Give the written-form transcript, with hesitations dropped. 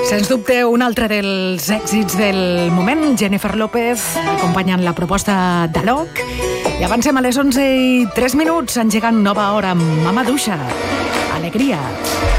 Sens dubte, un altre dels èxits del moment, Jennifer López, acompanyant la proposta d'Alok. I avancem a les 11:03, engegant nova hora amb Mama Duixa. Alegria.